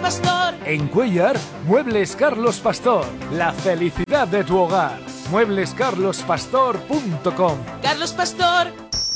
Pastor. En Cuéllar, Muebles Carlos Pastor. La felicidad de tu hogar. mueblescarlospastor.com. Carlos Pastor.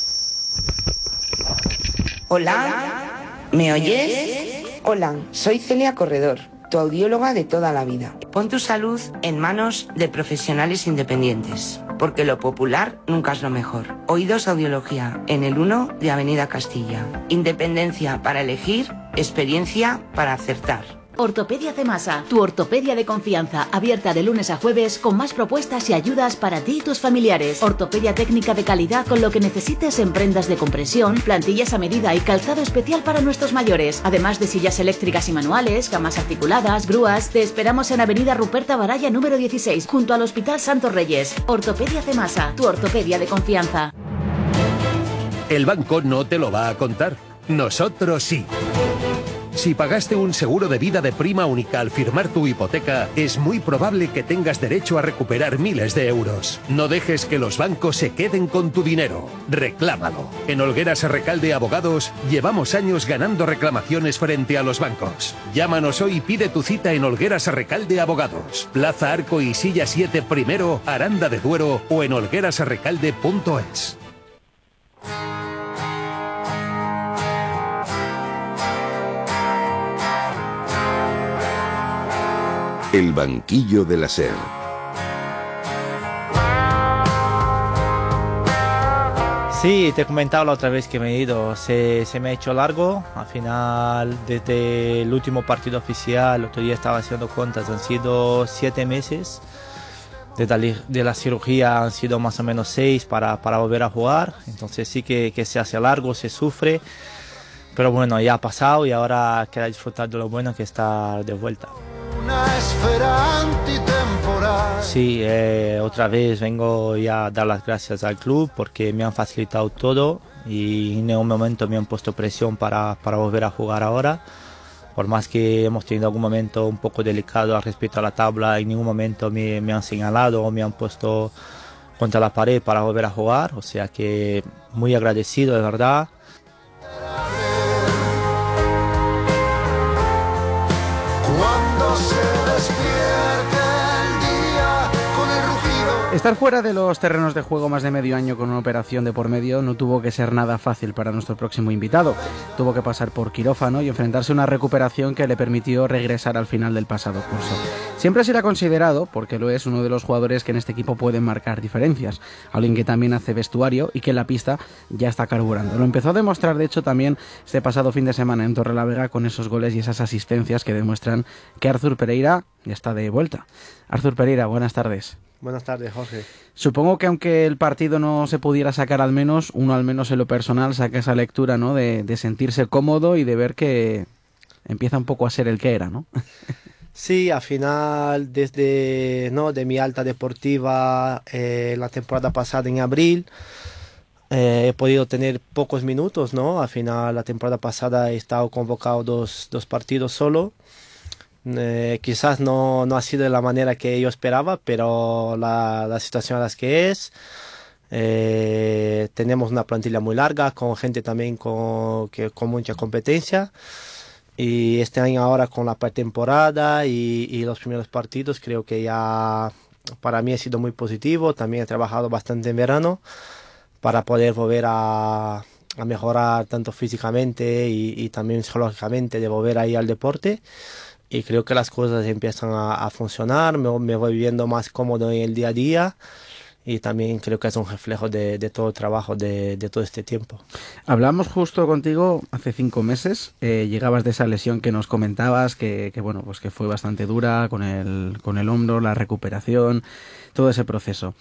Hola, ¿me oyes? Hola, soy Celia Corredor, tu audióloga de toda la vida. Pon tu salud en manos de profesionales independientes, porque lo popular nunca es lo mejor. Oídos Audiología, en el 1 de Avenida Castilla. Independencia para elegir, experiencia para acertar. Ortopedia Cemasa, tu ortopedia de confianza, abierta de lunes a jueves con más propuestas y ayudas para ti y tus familiares. Ortopedia técnica de calidad con lo que necesites en prendas de compresión, plantillas a medida y calzado especial para nuestros mayores. Además de sillas eléctricas y manuales, camas articuladas, grúas. Te esperamos en Avenida Ruperta Baralla número 16, junto al Hospital Santos Reyes. Ortopedia Cemasa, tu ortopedia de confianza. El banco no te lo va a contar. Nosotros sí. Si pagaste un seguro de vida de prima única al firmar tu hipoteca, es muy probable que tengas derecho a recuperar miles de euros. No dejes que los bancos se queden con tu dinero. Reclámalo. En Olgueras Recalde Abogados llevamos años ganando reclamaciones frente a los bancos. Llámanos hoy y pide tu cita en Olgueras Recalde Abogados. Plaza Arco y Silla 7 primero, Aranda de Duero o en olguerasrecalde.es. El banquillo de la SER. Sí, te comentaba la otra vez que me he ido. Se me ha hecho largo. Al final, desde el último partido oficial, el otro día estaba haciendo cuentas, han sido 7 meses. De la cirugía han sido más o menos 6 para volver a jugar. Entonces sí que se hace largo, se sufre. Pero bueno, ya ha pasado y ahora queda disfrutar de lo bueno que está de vuelta. Una esfera antitemporal. Sí, otra vez vengo ya a dar las gracias al club porque me han facilitado todo y en ningún momento me han puesto presión para volver a jugar ahora. Por más que hemos tenido algún momento un poco delicado al respecto a la tabla, en ningún momento me han señalado o me han puesto contra la pared para volver a jugar. O sea que muy agradecido, de verdad. Estar fuera de los terrenos de juego más de medio año con una operación de por medio no tuvo que ser nada fácil para nuestro próximo invitado. Tuvo que pasar por quirófano y enfrentarse a una recuperación que le permitió regresar al final del pasado curso. Siempre se le ha considerado, porque lo es, uno de los jugadores que en este equipo pueden marcar diferencias. Alguien que también hace vestuario y que en la pista ya está carburando. Lo empezó a demostrar, de hecho, también este pasado fin de semana en Torrelavega con esos goles y esas asistencias que demuestran que Arthur Pereira ya está de vuelta. Arthur Pereira, buenas tardes. Buenas tardes, Jorge. Supongo que aunque el partido no se pudiera sacar al menos en lo personal, saca esa lectura, ¿no? De sentirse cómodo y de ver que empieza un poco a ser el que era, ¿no? Sí, al final, desde de mi alta deportiva la temporada pasada en abril, he podido tener pocos minutos, ¿no? Al final, la temporada pasada he estado convocado dos partidos solo. Quizás no ha sido de la manera que yo esperaba, pero la situación es que es. Tenemos una plantilla muy larga, con gente también con mucha competencia. Y este año ahora con la pretemporada y los primeros partidos, creo que ya para mí ha sido muy positivo. También he trabajado bastante en verano para poder volver a mejorar tanto físicamente y también psicológicamente, de volver ahí al deporte. Y creo que las cosas empiezan a funcionar, me voy viendo más cómodo en el día a día y también creo que es un reflejo de todo el trabajo de todo este tiempo. Hablamos justo contigo hace 5 meses, llegabas de esa lesión que nos comentabas, que bueno, pues que fue bastante dura con el hombro, la recuperación, todo ese proceso.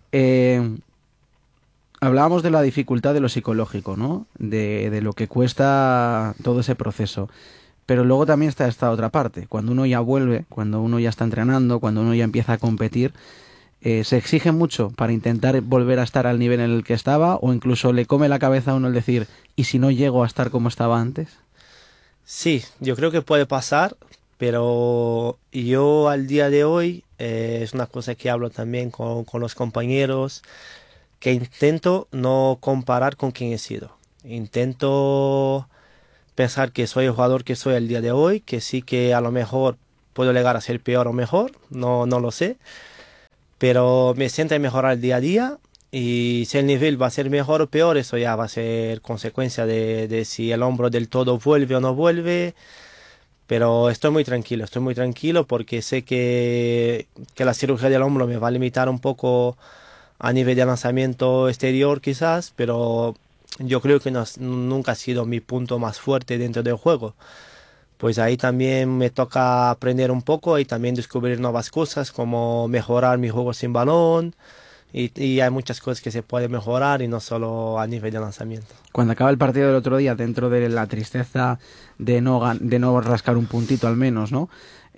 Hablábamos de la dificultad de lo psicológico, ¿no? De lo que cuesta todo ese proceso. Pero luego también está esta otra parte. Cuando uno ya vuelve, cuando uno ya está entrenando, cuando uno ya empieza a competir, se exige mucho para intentar volver a estar al nivel en el que estaba, o incluso le come la cabeza a uno el decir, ¿y si no llego a estar como estaba antes? Sí, yo creo que puede pasar, pero yo al día de hoy, es una cosa que hablo también con los compañeros, que intento no comparar con quién he sido. Intento pensar que soy el jugador que soy el día de hoy, que sí que a lo mejor puedo llegar a ser peor o mejor, no lo sé, pero me siento mejorar el día a día. Y si el nivel va a ser mejor o peor, eso ya va a ser consecuencia de si el hombro del todo vuelve o no vuelve. Pero estoy muy tranquilo porque sé que la cirugía del hombro me va a limitar un poco a nivel de lanzamiento exterior quizás, pero yo creo que nunca ha sido mi punto más fuerte dentro del juego. Pues ahí también me toca aprender un poco y también descubrir nuevas cosas, como mejorar mi juego sin balón. Y hay muchas cosas que se pueden mejorar y no solo a nivel de lanzamiento. Cuando acaba el partido del otro día, dentro de la tristeza de no rascar un puntito al menos, ¿no?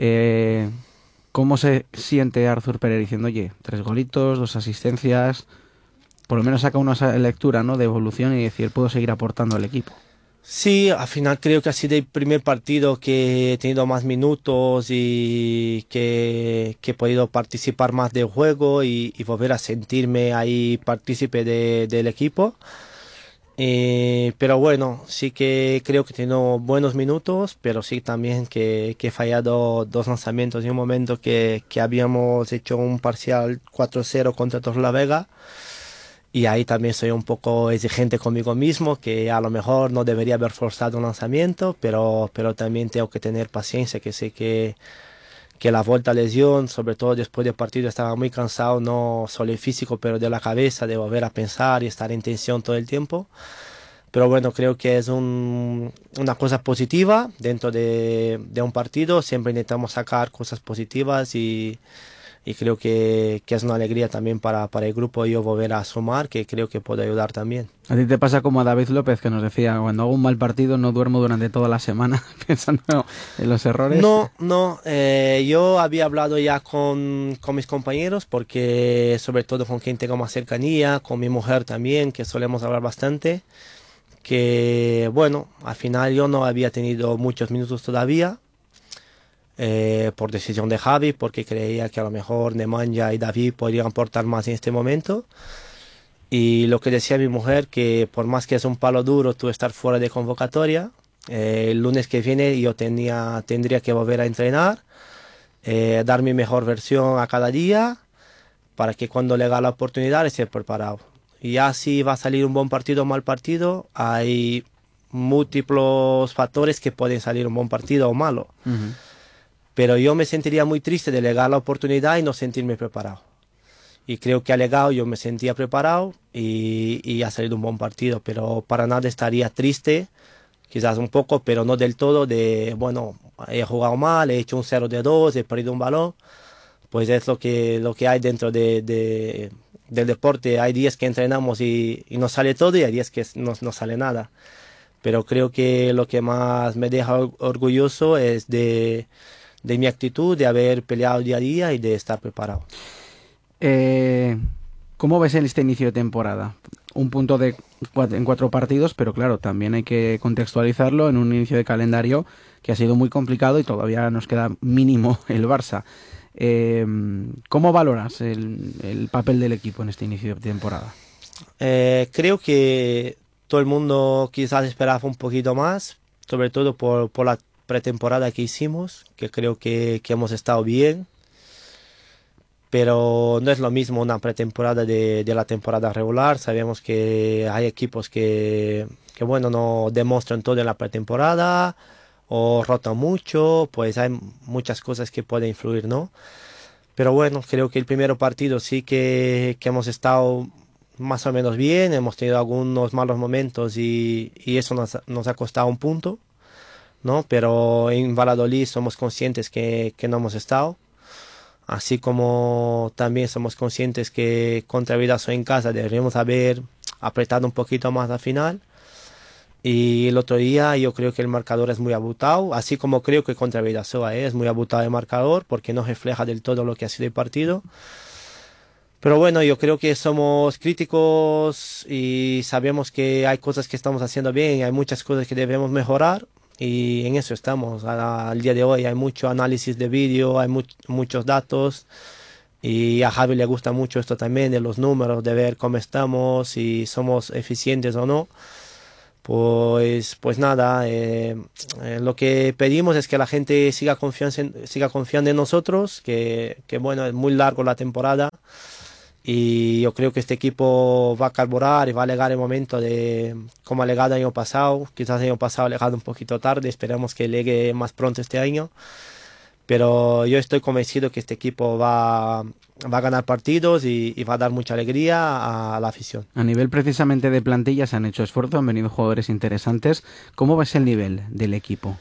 ¿Cómo se siente Arthur Pérez diciendo, oye, 3 golitos, 2 asistencias? Por lo menos saca una lectura, ¿no?, de evolución y decir, puedo seguir aportando al equipo. Sí, al final creo que ha sido el primer partido que he tenido más minutos y que he podido participar más del juego y volver a sentirme ahí partícipe del equipo. Pero bueno, sí que creo que he tenido buenos minutos, pero sí también que he fallado 2 lanzamientos en un momento que habíamos hecho un parcial 4-0 contra Torrelavega. Y ahí también soy un poco exigente conmigo mismo, que a lo mejor no debería haber forzado un lanzamiento, pero también tengo que tener paciencia, que sé que la vuelta a lesión, sobre todo después del partido, estaba muy cansado, no solo el físico, pero de la cabeza, de volver a pensar y estar en tensión todo el tiempo. Pero bueno, creo que es una cosa positiva dentro de un partido, siempre intentamos sacar cosas positivas y creo que es una alegría también para el grupo yo volver a sumar, que creo que puede ayudar también. A ti te pasa como a David López, que nos decía, cuando hago un mal partido no duermo durante toda la semana pensando en los errores. No, yo había hablado ya con mis compañeros, porque sobre todo con quien tengo más cercanía, con mi mujer también, que solemos hablar bastante, que bueno, al final yo no había tenido muchos minutos todavía, por decisión de Javi, porque creía que a lo mejor Nemanja y David podrían aportar más en este momento. Y lo que decía mi mujer, que por más que es un palo duro tú estar fuera de convocatoria, el lunes que viene yo tendría que volver a entrenar, dar mi mejor versión a cada día, para que cuando le haga la oportunidad esté preparado. Y ya si va a salir un buen partido o mal partido, hay múltiples factores que pueden salir un buen partido o malo. Uh-huh. Pero yo me sentiría muy triste de negar la oportunidad y no sentirme preparado. Y creo que ha llegado, yo me sentía preparado y ha salido un buen partido. Pero para nada estaría triste, quizás un poco, pero no del todo, de, bueno, he jugado mal, he hecho un 0-2, he perdido un balón. Pues es lo que hay dentro del deporte. Hay días que entrenamos y nos sale todo y hay días que no sale nada. Pero creo que lo que más me deja orgulloso es de mi actitud, de haber peleado día a día y de estar preparado. ¿Cómo ves este inicio de temporada? Un punto en 4 partidos, pero claro, también hay que contextualizarlo en un inicio de calendario que ha sido muy complicado y todavía nos queda mínimo el Barça. ¿Cómo valoras el papel del equipo en este inicio de temporada? Creo que todo el mundo quizás esperaba un poquito más, sobre todo por la pretemporada que hicimos, que creo que hemos estado bien, pero no es lo mismo una pretemporada de la temporada regular. Sabemos que hay equipos que bueno, no demuestran todo en la pretemporada o rotan mucho, pues hay muchas cosas que pueden influir, ¿no? Pero bueno, creo que el primer partido sí que hemos estado más o menos bien, hemos tenido algunos malos momentos y eso nos ha costado un punto, ¿no? Pero en Valladolid somos conscientes que no hemos estado, así como también somos conscientes que contra Vidasoa en casa deberíamos haber apretado un poquito más al final. Y el otro día yo creo que el marcador es muy abultado, así como creo que contra Vidasoa es muy abultado el marcador, porque no refleja del todo lo que ha sido el partido. Pero bueno, yo creo que somos críticos y sabemos que hay cosas que estamos haciendo bien y hay muchas cosas que debemos mejorar. Y en eso estamos. Al día de hoy hay mucho análisis de vídeo, hay muchos datos. Y a Javi le gusta mucho esto también, de los números, de ver cómo estamos, si somos eficientes o no. Pues nada, lo que pedimos es que la gente siga confiando en nosotros, que bueno, es muy largo la temporada y yo creo que este equipo va a carburar y va a llegar el momento de como ha llegado el año pasado. Quizás el año pasado ha llegado un poquito tarde, esperamos que llegue más pronto este año, pero yo estoy convencido que este equipo va a ganar partidos y va a dar mucha alegría a la afición. A nivel precisamente de plantilla se han hecho esfuerzos, han venido jugadores interesantes. ¿Cómo ves el nivel del equipo?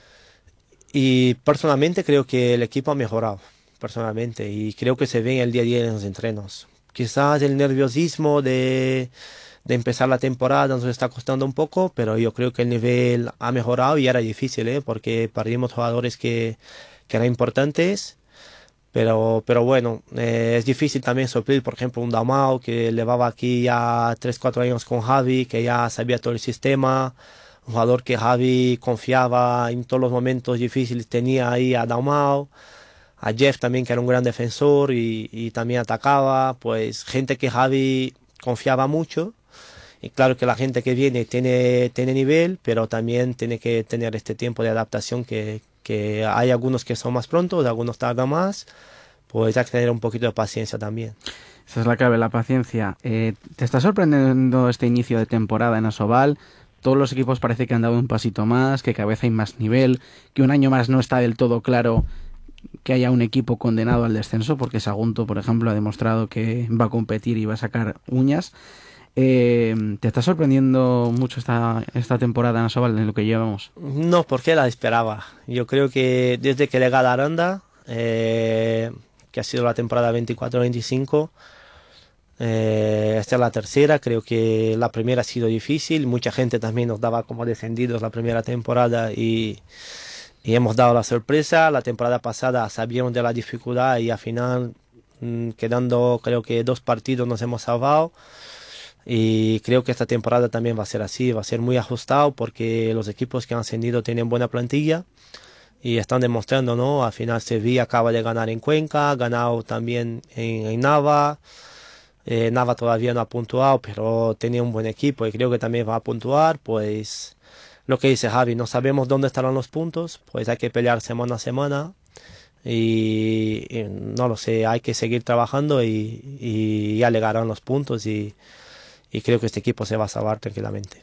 Y personalmente creo que el equipo ha mejorado, personalmente, y creo que se ve en el día a día en los entrenos. Quizás el nerviosismo de empezar la temporada nos está costando un poco, pero yo creo que el nivel ha mejorado y era difícil, porque perdimos jugadores que eran importantes. Pero bueno, es difícil también suplir, por ejemplo, un Dalmau que llevaba aquí ya 3-4 años con Javi, que ya sabía todo el sistema, un jugador que Javi confiaba en todos los momentos difíciles, tenía ahí a Dalmau, a Jeff también, que era un gran defensor y también atacaba, pues gente que Javi confiaba mucho. Y claro que la gente que viene tiene nivel, pero también tiene que tener este tiempo de adaptación que hay algunos que son más prontos, algunos tardan más, pues hay que tener un poquito de paciencia también. Esa es la clave, la paciencia. ¿Te está sorprendiendo este inicio de temporada en Asobal? Todos los equipos parece que han dado un pasito más, que cada vez hay más nivel, que un año más no está del todo claro que haya un equipo condenado al descenso, porque Sagunto, por ejemplo, ha demostrado que va a competir y va a sacar uñas. ¿Te está sorprendiendo mucho esta temporada en Asobal en lo que llevamos? No, porque la esperaba. Yo creo que desde que llega a Aranda, que ha sido la temporada 24-25, esta es la tercera. Creo que la primera ha sido difícil. Mucha gente también nos daba como descendidos la primera temporada y hemos dado la sorpresa. La temporada pasada sabíamos de la dificultad y al final, quedando creo que 2 partidos, nos hemos salvado. Y creo que esta temporada también va a ser así, va a ser muy ajustado porque los equipos que han ascendido tienen buena plantilla y están demostrando, ¿no? Al final Sevilla acaba de ganar en Cuenca, ha ganado también en Nava. Nava todavía no ha puntuado, pero tenía un buen equipo y creo que también va a puntuar. Pues lo que dice Javi, no sabemos dónde estarán los puntos, pues hay que pelear semana a semana y no lo sé, hay que seguir trabajando y ya llegarán los puntos y creo que este equipo se va a salvar tranquilamente.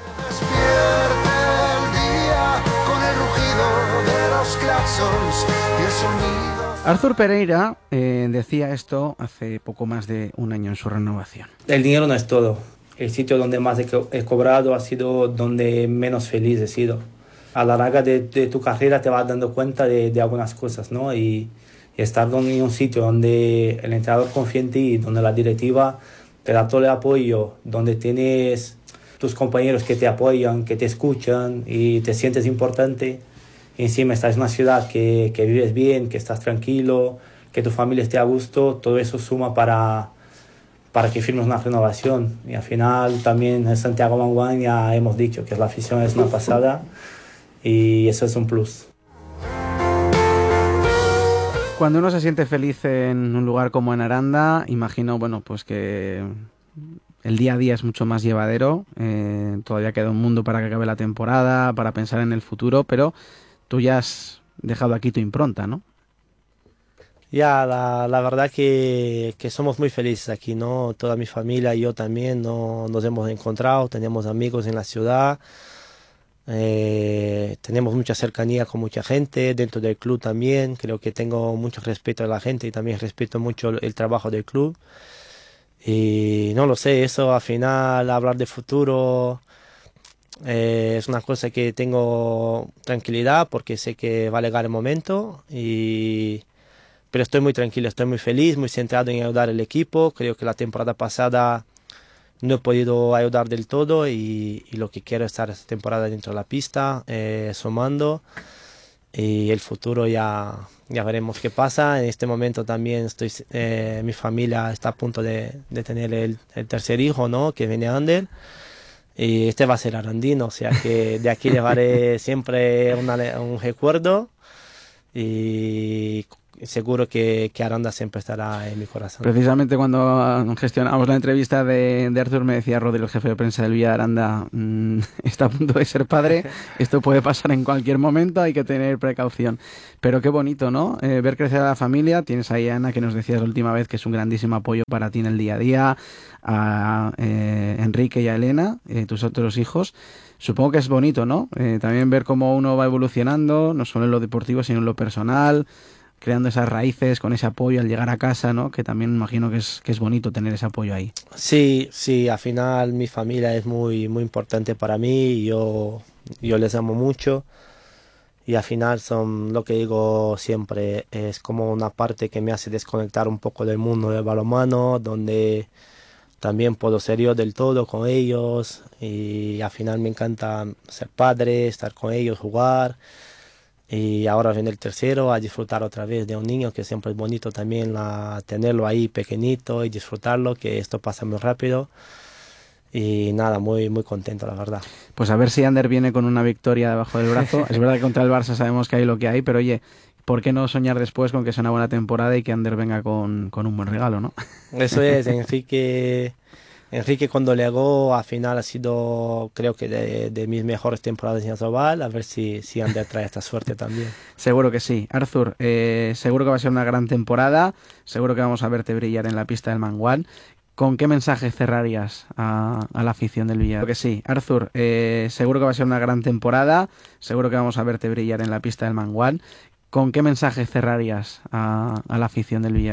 Arthur Pereira decía esto hace poco más de un año en su renovación. El dinero no es todo. El sitio donde más he cobrado ha sido donde menos feliz he sido. A la larga de tu carrera te vas dando cuenta de algunas cosas, ¿no? Y estar en un sitio donde el entrenador confía en ti, donde la directiva te da todo el apoyo, donde tienes tus compañeros que te apoyan, que te escuchan y te sientes importante. Y encima estás en una ciudad que vives bien, que estás tranquilo, que tu familia esté a gusto, todo eso suma para que firmes una renovación. Y al final también en Santiago Manguán ya hemos dicho que la afición es una pasada y eso es un plus. Cuando uno se siente feliz en un lugar como en Aranda, imagino, bueno, pues que el día a día es mucho más llevadero. Todavía queda un mundo para que acabe la temporada, para pensar en el futuro, pero tú ya has dejado aquí tu impronta, ¿no? Ya, la verdad que somos muy felices aquí, ¿no? Toda mi familia y yo también nos hemos encontrado, tenemos amigos en la ciudad. Tenemos mucha cercanía con mucha gente dentro del club también. Creo que tengo mucho respeto a la gente y también respeto mucho el trabajo del club y no lo sé, eso al final, hablar de futuro, es una cosa que tengo tranquilidad porque sé que va a llegar el momento pero estoy muy tranquilo, estoy muy feliz, muy centrado en ayudar al equipo. Creo que la temporada pasada no he podido ayudar del todo y lo que quiero es estar esta temporada dentro de la pista, sumando, y el futuro ya veremos qué pasa. En este momento también mi familia está a punto de tener el tercer hijo, ¿no? Que viene Ander, y este va a ser arandino, o sea que de aquí llevaré siempre un recuerdo y seguro que Aranda siempre estará en mi corazón. Precisamente cuando gestionamos la entrevista de Arthur me decía Rodri, el jefe de prensa del Villa de Aranda, está a punto de ser padre, esto puede pasar en cualquier momento, hay que tener precaución. Pero qué bonito, ¿no? Ver crecer a la familia. Tienes ahí a Ana, que nos decías la última vez que es un grandísimo apoyo para ti en el día a día, a Enrique y a Elena, tus otros hijos. Supongo que es bonito, ¿no? También ver cómo uno va evolucionando, no solo en lo deportivo, sino en lo personal, creando esas raíces con ese apoyo al llegar a casa, ¿no? Que también imagino que es bonito tener ese apoyo ahí. Sí, al final mi familia es muy, muy importante para mí y yo les amo mucho. Y al final son, lo que digo siempre, es como una parte que me hace desconectar un poco del mundo del balonmano, donde también puedo ser yo del todo con ellos, y al final me encanta ser padre, estar con ellos, jugar, y ahora viene el tercero, a disfrutar otra vez de un niño, que siempre es bonito también tenerlo ahí pequeñito y disfrutarlo, que esto pasa muy rápido. Y nada, muy, muy contento, la verdad. Pues a ver si Ander viene con una victoria debajo del brazo. Es verdad que contra el Barça sabemos que hay lo que hay, pero oye, ¿por qué no soñar después con que sea una buena temporada y que Ander venga con un buen regalo, ¿no? Eso es, Enrique cuando llegó al final ha sido, creo que de mis mejores temporadas en Asobal. A ver si Ander trae esta suerte también. Seguro que sí. Arthur, seguro que va a ser una gran temporada, seguro que vamos a verte brillar en la pista del Mangual. ¿Con qué mensaje cerrarías a la afición del Villarreal? Que sí, Arthur, seguro que va a ser una gran temporada, seguro que vamos a verte brillar en la pista del Mangual. ¿Con qué mensaje cerrarías a la afición del Villarreal?